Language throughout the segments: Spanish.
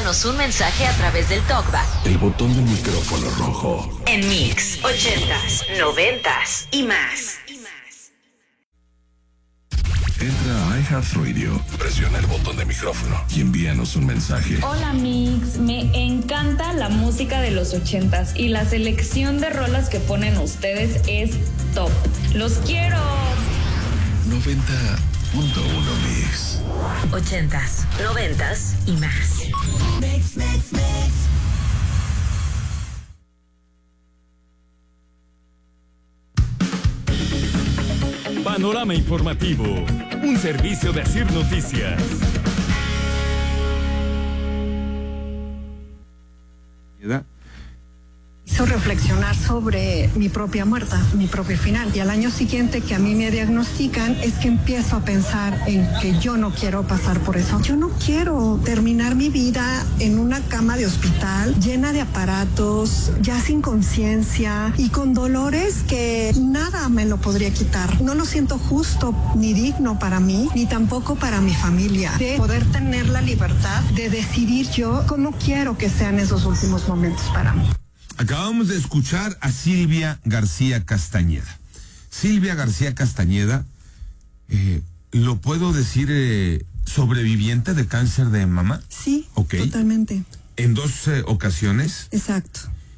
Mándanos un mensaje a través del TalkBack. El botón del micrófono rojo. En Mix 80s, 90s y más. Entra a iHeartRadio, presiona el botón de micrófono y envíanos un mensaje. Hola Mix, me encanta la música de los 80s y la selección de rolas que ponen ustedes es top. ¡Los quiero! 90.1 Mix. 80s, 90s y más. Mix, mix, mix. Panorama informativo, un servicio de Asir Noticias. Hizo reflexionar sobre mi propia muerte, mi propio final. Y al año siguiente que a mí me diagnostican es que empiezo a pensar en que yo no quiero pasar por eso. Yo no quiero terminar mi vida en una cama de hospital llena de aparatos, ya sin conciencia y con dolores que nada me lo podría quitar. No lo siento justo ni digno para mí, ni tampoco para mi familia, de poder tener la libertad de decidir yo cómo quiero que sean esos últimos momentos para mí. Acabamos de escuchar a Silvia García Castañeda. Silvia García Castañeda, ¿lo puedo decir sobreviviente de cáncer de mama? Sí, okay. Totalmente. En 2 ocasiones. Exacto.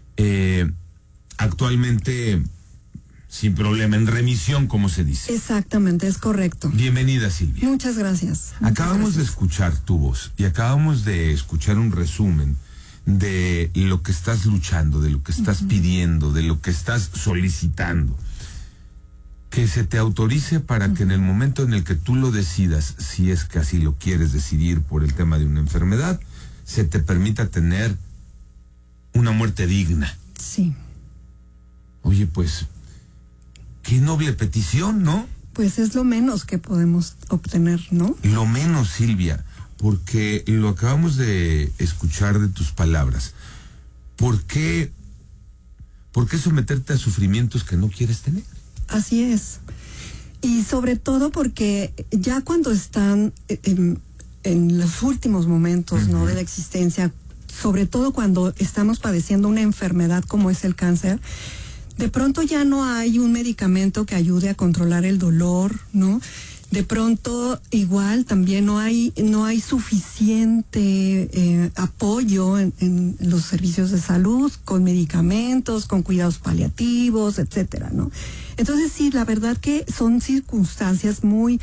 Actualmente sin problema, en remisión, como se dice. Exactamente, es correcto. Bienvenida, Silvia. Muchas gracias. Acabamos de escuchar tu voz y acabamos de escuchar un resumen de lo que estás luchando, de lo que estás pidiendo, de lo que estás solicitando. Que se te autorice para que en el momento en el que tú lo decidas, si es que así lo quieres decidir por el tema de una enfermedad, se te permita tener una muerte digna. Sí. Oye, pues, qué noble petición, ¿no? Pues es lo menos que podemos obtener, ¿no? Lo menos, Silvia. Porque lo acabamos de escuchar de tus palabras. ¿Por qué someterte a sufrimientos que no quieres tener? Así es. Y sobre todo porque ya cuando están en los últimos momentos, ¿no?, de la existencia, sobre todo cuando estamos padeciendo una enfermedad como es el cáncer, de pronto ya no hay un medicamento que ayude a controlar el dolor, ¿no? De pronto igual también no hay suficiente apoyo en los servicios de salud, con medicamentos, con cuidados paliativos, etcétera, ¿no? Entonces sí, la verdad que son circunstancias muy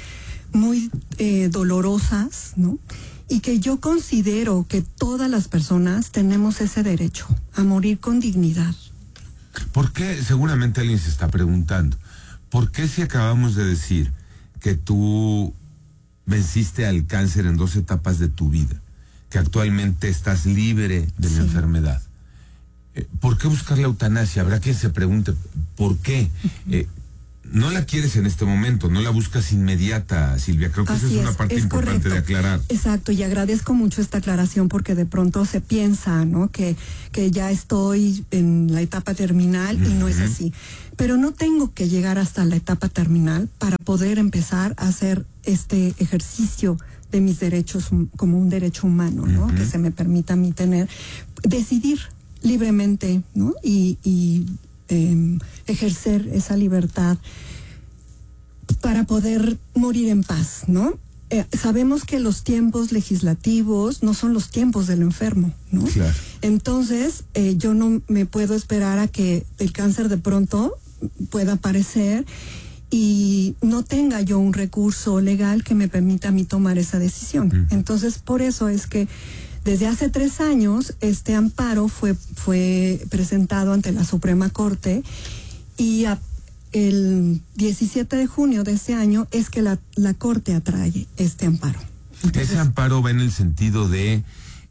dolorosas, ¿no? Y que yo considero que todas las personas tenemos ese derecho a morir con dignidad. ¿Por qué? Seguramente alguien se está preguntando, ¿por qué si acabamos de decir que tú venciste al cáncer en 2 etapas de tu vida, que actualmente estás libre de la enfermedad? ¿Por qué buscar la eutanasia? Habrá quien se pregunte, ¿por qué? No la quieres en este momento, no la buscas inmediata, Silvia. Creo que esa es una parte importante de aclarar. Exacto, y agradezco mucho esta aclaración porque de pronto se piensa, ¿no?, que ya estoy en la etapa terminal y no es así. Pero no tengo que llegar hasta la etapa terminal para poder empezar a hacer este ejercicio de mis derechos como un derecho humano, ¿no? Que se me permita a mí decidir libremente, ¿no? Y ejercer esa libertad para poder morir en paz, ¿no? Sabemos que los tiempos legislativos no son los tiempos del enfermo, ¿no? Claro. Entonces, yo no me puedo esperar a que el cáncer de pronto pueda aparecer y no tenga yo un recurso legal que me permita a mí tomar esa decisión. Entonces, por eso es que desde hace 3 años este amparo fue presentado ante la Suprema Corte y el 17 de junio de este año es que la Corte atrae este amparo. Entonces, ese amparo va en el sentido de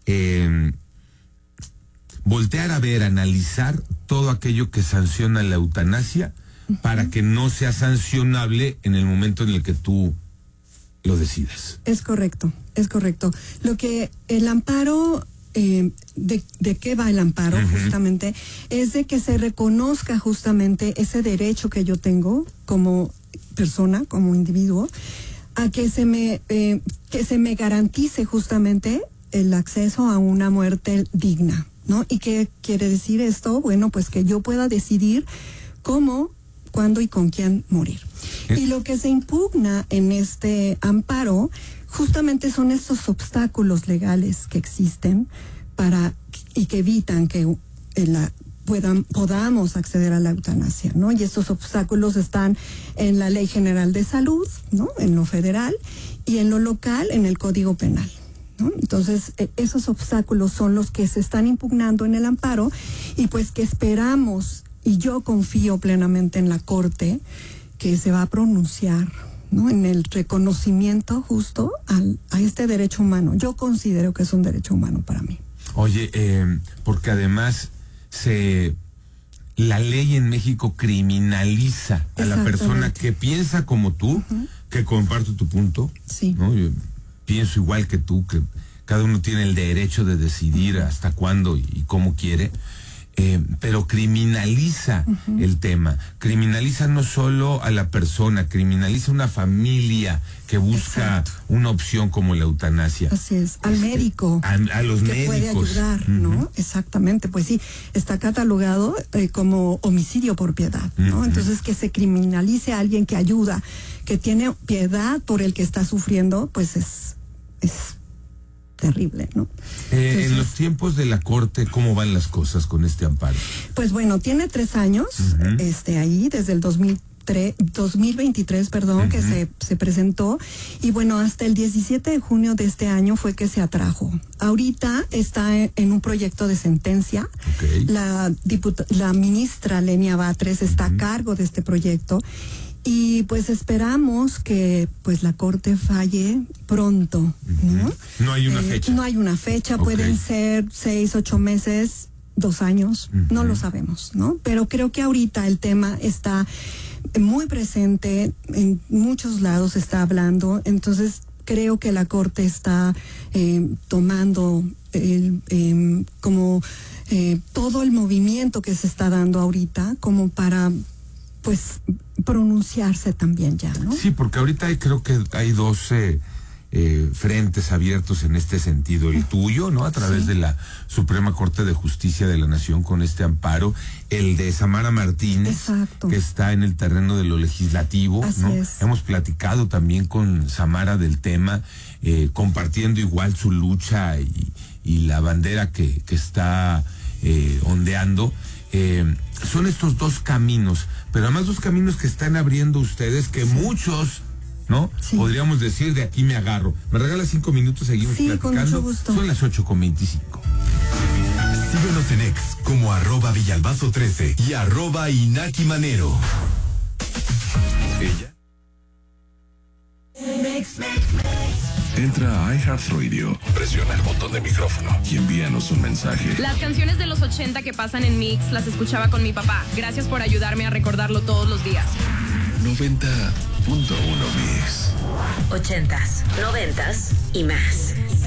voltear a ver, analizar todo aquello que sanciona la eutanasia para que no sea sancionable en el momento en el que tú lo decidas. Es correcto, es correcto. Lo que el amparo, ¿de qué va el amparo? Justamente, es de que se reconozca justamente ese derecho que yo tengo como persona, como individuo, a que se me garantice justamente el acceso a una muerte digna, ¿no? ¿Y qué quiere decir esto? Bueno, pues que yo pueda decidir cómo, cuándo y con quién morir. Y lo que se impugna en este amparo justamente son estos obstáculos legales que existen y que evitan que podamos acceder a la eutanasia, ¿no? Y estos obstáculos están en la Ley General de Salud, ¿no? En lo federal, y en lo local, en el Código Penal, ¿no? Entonces, esos obstáculos son los que se están impugnando en el amparo, y pues que esperamos, y yo confío plenamente en la Corte, que se va a pronunciar, ¿no? En el reconocimiento justo a este derecho humano. Yo considero que es un derecho humano para mí. Oye, porque además la ley en México criminaliza a la persona que piensa como tú, que comparto tu punto, sí, ¿no? Yo pienso igual que tú, que cada uno tiene el derecho de decidir hasta cuándo y cómo quiere, pero criminaliza el tema, criminaliza no solo a la persona, criminaliza una familia que busca una opción como la eutanasia. Así es, al médico. A los que médicos. Puede ayudar, ¿no? Exactamente, pues sí, está catalogado como homicidio por piedad, ¿no? Entonces, que se criminalice a alguien que ayuda, que tiene piedad por el que está sufriendo, pues es terrible, ¿no? Entonces, en los tiempos de la Corte, ¿cómo van las cosas con este amparo? Pues bueno, tiene 3 años, ahí, desde el 2023, que se presentó, y bueno, hasta el 17 de junio de este año fue que se atrajo. Ahorita está en un proyecto de sentencia. Okay. La ministra Lenia Batres está a cargo de este proyecto, y pues esperamos que pues la Corte falle pronto, ¿no? No hay una fecha. No hay una fecha, Okay. Pueden ser 6, 8 meses, 2 años, no lo sabemos, ¿no? Pero creo que ahorita el tema está muy presente, en muchos lados se está hablando, entonces creo que la Corte está tomando todo el movimiento que se está dando ahorita como para pues pronunciarse también ya, ¿no? Sí, porque ahorita creo que hay 12 frentes abiertos en este sentido. El tuyo, ¿no? A través de la Suprema Corte de Justicia de la Nación con este amparo. El de Samara Martínez, exacto, que está en el terreno de lo legislativo, así ¿no? es. Hemos platicado también con Samara del tema, compartiendo igual su lucha y la bandera que está ondeando. Son estos 2 caminos, pero además 2 caminos que están abriendo ustedes, que muchos, ¿no? Sí. Podríamos decir, de aquí me agarro. ¿Me regalas 5 minutos? Seguimos platicando. Con mucho gusto. Son las 8:25. Síguenos en X como @Villalbazo13 y @Inaki Manero. Ella. Entra a iHeartRadio, presiona el botón de micrófono y envíanos un mensaje. Las canciones de los 80 que pasan en Mix las escuchaba con mi papá. Gracias por ayudarme a recordarlo todos los días. 90.1 Mix. 80s, 90s y más.